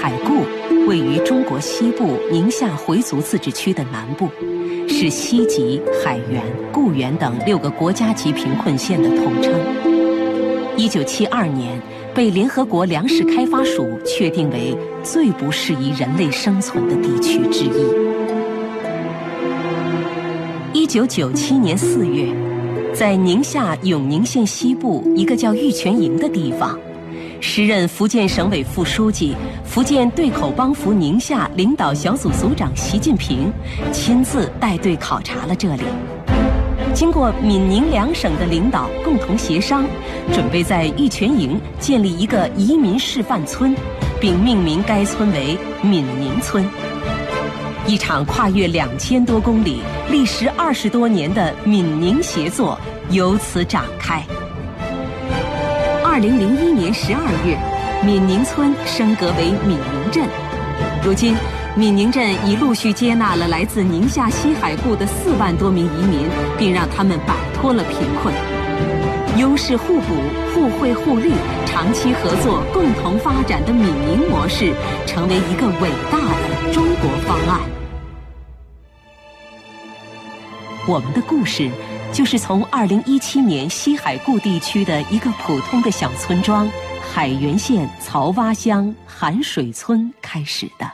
海固位于中国西部宁夏回族自治区的南部，是西吉、海原、固原等6个国家级贫困县的统称。1972年，被联合国粮食开发署确定为最不适宜人类生存的地区之一。1997年4月，在宁夏永宁县西部一个叫玉泉营的地方，时任福建省委副书记、福建对口帮扶宁夏领导小组组长习近平亲自带队考察了这里。经过闽宁2省的领导共同协商，准备在玉泉营建立一个移民示范村，并命名该村为闽宁村。一场跨越2000多公里、历时20多年的闽宁协作由此展开。2001年12月，闽宁村升格为闽宁镇。如今，闽宁镇已陆续接纳了来自宁夏西海固的4万多名移民，并让他们摆脱了贫困。优势互补、互惠互利、长期合作、共同发展的闽宁模式，成为一个伟大的中国方案。我们的故事就是从2017年西海固地区的一个普通的小村庄海原县曹洼乡寒水村开始的。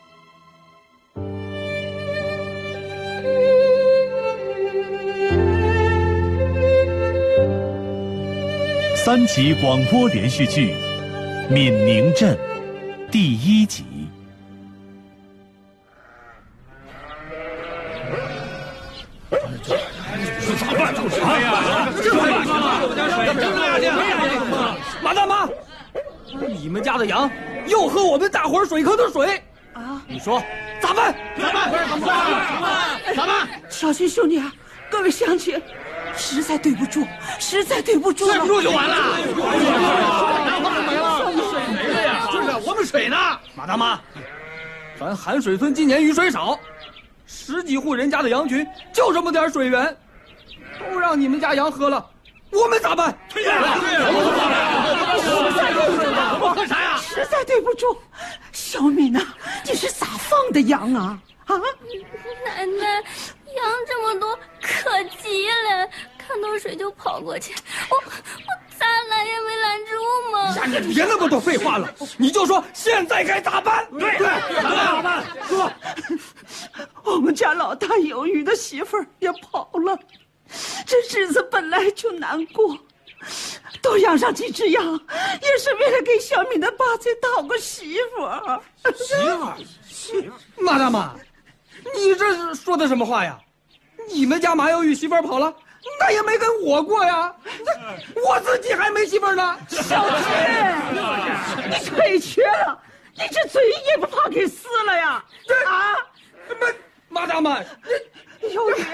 3集广播连续剧《闽宁镇》第1集。 咋办？哎呀，马大妈，你们家的羊又喝我们大伙儿水坑的水啊！你说咋办？咋办？ 小心兄弟啊，各位乡亲，实在对不住，实在对不住了。 对不住就完了。羊没了，水没了呀！就是我们水呢。马大妈，咱寒水村今年雨水少，10几户人家的羊群就这么点水源，都让你们家羊喝了，我们咋办？对呀，我喝啥呀？ 实在对不住，小敏呐，你是咋放的羊啊？啊！ 奶奶，羊这么多，可急了，看到水就跑过去，我咋拦也没拦住嘛。 你别那么多废话了，你就说现在该咋办？对，咋办？说， 我们家老大有余的媳妇儿也跑了，这日子本来就难过，多养上几只羊，也是为了给小敏的8岁讨个媳妇儿。 媳妇，马大妈，你这是说的什么话呀？你们家马有雨媳妇儿跑了，那也没跟我过呀，我自己还没媳妇儿呢。 小军，你腿瘸了，你这嘴也不怕给撕了呀？ 这啊，马大妈， 有余。